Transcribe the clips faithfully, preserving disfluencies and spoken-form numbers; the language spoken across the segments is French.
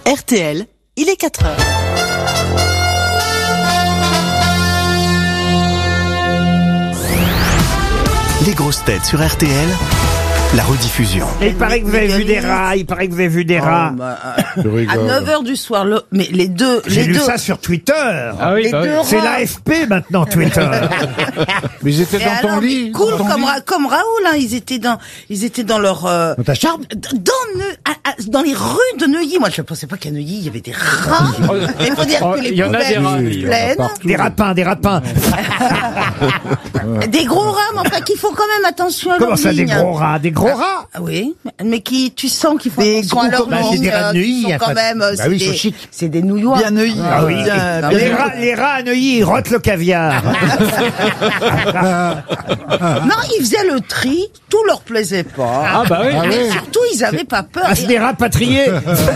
R T L, il est quatre heures. Les grosses têtes sur R T L, la rediffusion. Et il paraît que vous avez vu des rats, il paraît que vous avez vu des rats. Oh, bah, euh, à neuf heures du soir, le, mais les deux, J'ai les lu deux, ça sur Twitter. Ah oui, les bah oui. deux C'est rats. l'A F P maintenant, Twitter. Mais ils étaient Et dans ton alors, lit. mais cool dans ton comme, lit. Ra- comme Raoul, hein, ils étaient dans, ils étaient dans leur, euh, Dans ta chambre dans, Neu- à- à- dans les rues de Neuilly. Moi, je ne pensais pas qu'à Neuilly, il y avait des rats. Il faut dire Oh, que les il y en a des poubelles rats, sont oui, pleines. partout. Des rapins, des rapins. Des gros rats, mais enfin, qui font quand même attention à Comment leur ça, des ligne. gros rats? Des gros rats? Ah oui, mais qui, tu sens qu'ils font Des attention gros à leur copains, ligne. c'est des rats de euh, Neuilly, qui sont hein, quand pas- même, euh, Bah c'est oui, ils sont des, chics. c'est des Nouillois. Bien Neuilly. Ah oui. Bien- Ah Les oui. rats, les rats à Neuilly, ils rotent le caviar. Non, ils faisaient le tri, tout leur plaisait pas. Ah bah oui. Ah Mais ouais. surtout, ils avaient pas peur. Ah, c'est des rats patriés.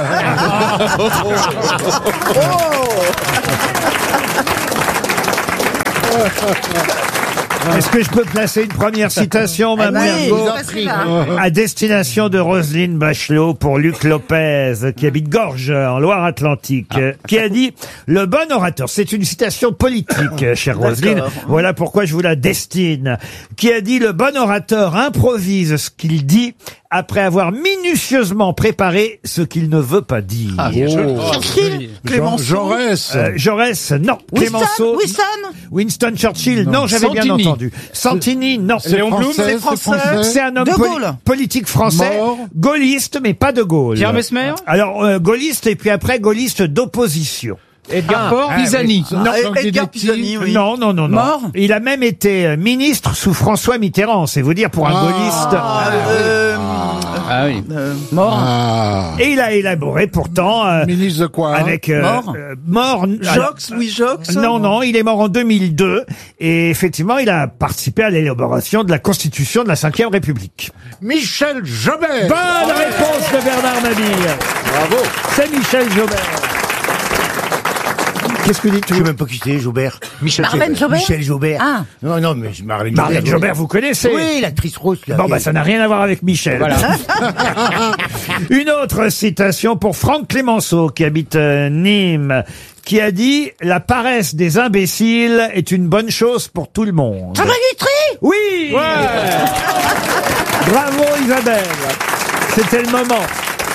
Est-ce que je peux placer une première citation, ma Eh ben, Mergo, oui, ça, c'est là. à destination de Roselyne Bachelot pour Luc Lopez, qui habite Gorges, en Loire-Atlantique, euh, qui a dit « Le bon orateur », c'est une citation politique, euh, chère Roselyne, voilà pourquoi je vous la destine, qui a dit « Le bon orateur improvise ce qu'il dit après avoir minutieusement préparé ce qu'il ne veut pas dire. Ah, Churchill, Jean, Jaurès. Euh, Jaurès, non. Winston, Clémenceau, Winston. Winston Churchill, non, Non. j'avais bien Santini. entendu. Santini, non. C'est Léon Blum, français, c'est c'est français. français. C'est un homme De poli- Gaulle. politique français, Mort. gaulliste, mais pas de Gaulle. Pierre Mesmer. Alors, euh, gaulliste et puis après gaulliste d'opposition. Edgar Faure. Ah, Pisani. oui. Ah, Jean Edgar Guidetti. Pisani, oui. Non, non, non, non. Mort. Il a même été euh, ministre sous François Mitterrand, c'est vous dire pour un Ah. gaulliste. Euh, Ah oui. euh, Mort. Ah. Et il a élaboré pourtant euh, Ministre de quoi? avec euh, Mort. euh, mort. alors- Jox, Louis Jox. Non, non, il est mort en deux mille deux et effectivement, il a participé à l'élaboration de la Constitution de la cinquième République. Michel Jobert. Bonne réponse de Bernard Mabille. Bravo. C'est Michel Jobert. Qu'est-ce que dites Je sais vous même pas qui c'est, Jobert. Michel Marlène Jobert Michel Jobert. Ah. Non, non, mais je- Marlène Marlène Jobert. Jobert, vous connaissez? Oui, l'actrice rose, là. Bon, bah, ça n'a rien à voir avec Michel. Voilà. Une autre citation pour Franck Clémenceau, qui habite euh, Nîmes, qui a dit « La paresse des imbéciles est une bonne chose pour tout le monde. Jean-Marie Guitry » Oui. Bravo Isabelle. C'était le moment.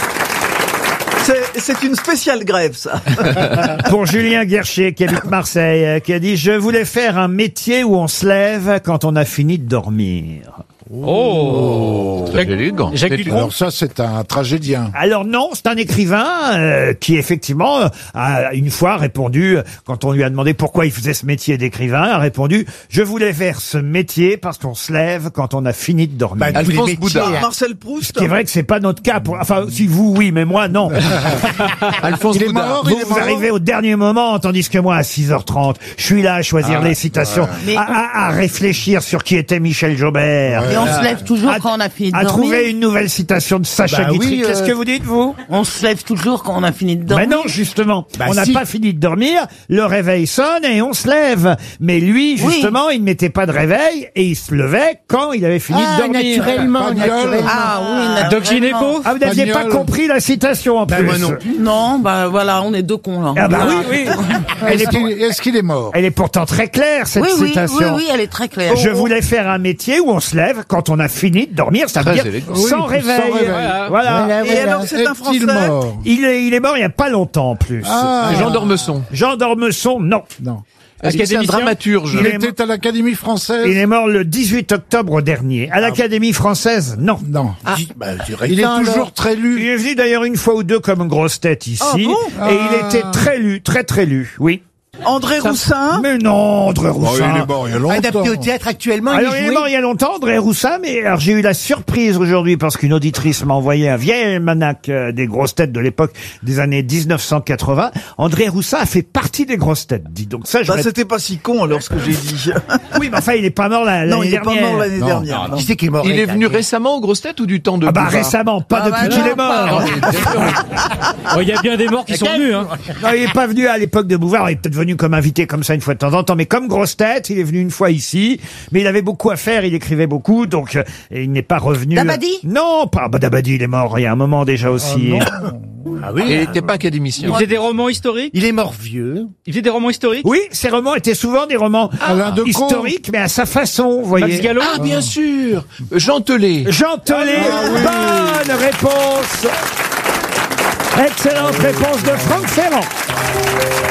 C'est- C'est une spéciale grève, ça. Pour Julien Guercher, qui habite Marseille, euh, qui a dit « Je voulais faire un métier où on se lève quand on a fini de dormir. » Oh. Jacques, élégant. Jacques Dutronc. Alors ça, c'est un tragédien. Alors non, c'est un écrivain euh, qui effectivement euh, a une fois répondu, euh, quand on lui a demandé pourquoi il faisait ce métier d'écrivain, a répondu « Je voulais faire ce métier parce qu'on se lève quand on a fini de dormir. Bah, tous les Alphonse métiers, Boudard. hein. Marcel Proust. C'est vrai que c'est pas notre cas. Pour... Enfin, si vous, oui, mais moi, non. Alphonse Il est Boudard. mort, Vous, il est vous mort. arrivez au dernier moment, tandis que moi, à six heures trente, je suis là à choisir Ah, les citations, Mais- à, à- à réfléchir sur qui était Michel Jobert. Et on se lève toujours À- quand on a fini de À dormir. trouver une nouvelle citation de Sacha Bah Guitry. oui, Qu'est-ce euh, que vous dites, vous? On se lève toujours quand on a fini de Mais dormir. non, justement. Bah on n'a si. pas fini de dormir, le réveil sonne et on se lève. Mais lui, Oui. justement, il ne mettait pas de réveil et il se levait quand il avait fini Ah, de dormir. naturellement, Pagnol. naturellement. Ah oui, Doc naturellement. Gynéco. Ah, vous n'aviez pas Pagnol. compris la citation en Bah, plus. moi non plus. Non, bah voilà, on est deux cons là. Ah bah oui, oui. Elle est, Est-ce qu'il est, est-ce qu'il est mort? elle est pourtant très claire, cette Oui, oui, citation. oui, oui, elle est très claire. Je voulais faire un métier où on se lève quand on a fini de dormir, ça veut Très dire élégant. sans, Oui, réveil. sans réveil. Voilà. Voilà, Et voilà. alors, c'est un Est-il Français. mort? Il est, il est mort il n'y a pas longtemps en plus. Ah, Jean d'Ormesson. Jean d'Ormesson, non. non. Est-ce que c'est un Académicien. dramaturge? Il est était à l'Académie française? Il est mort le dix-huit octobre dernier. À l'Académie française, non. Non. Bah, c'est Il est récent, toujours alors. très Il lu. est venu d'ailleurs une fois ou deux comme grosse tête ici. Ah bon et il Ah. était très lu, très très lu, oui. André Roussin. Mais non, André Oh, Roussin. il est mort il y a longtemps. Adapté au théâtre actuellement, Alors, il il est est joué. mort il y a longtemps, André Roussin, mais alors j'ai eu la surprise aujourd'hui parce qu'une auditrice m'a envoyé un vieil almanach euh, des grosses têtes de l'époque des années dix-neuf cent quatre-vingts. André Roussin a fait partie des grosses têtes, dit. Donc ça, je Bah, c'était pas si con, alors, ce que j'ai dit. oui, mais enfin, il est pas mort la- l'année Non, il est pas dernière. mort l'année Non. dernière. non. Qui c'est qui est mort? Il est venu récemment aux grosses têtes ou du temps de Ah bah Bouvard? récemment, pas Ah depuis bah qu'il non, est mort. Oh, il y a bien des morts qui sont venus, hein. Non, il est pas venu à l'époque de Bouvard, il est peut-être venu comme invité comme ça une fois de temps en temps, mais comme grosse tête, il est venu une fois ici, mais il avait beaucoup à faire, il écrivait beaucoup, donc euh, il n'est pas revenu. Dabadi ? Non, pas bah, Dabadi, il est mort il y a un moment déjà aussi. Ah oui. Et il n'était pas académicien. Il faisait des romans historiques. Il est mort vieux. Il faisait des romans historiques. Oui, ces romans étaient souvent des romans Alain Decaux. historiques, mais à sa façon, vous Max voyez. Gallo. Ah, bien sûr. Jean Telet. Jean Telet, bonne réponse. Excellente réponse de Franck Ferrand.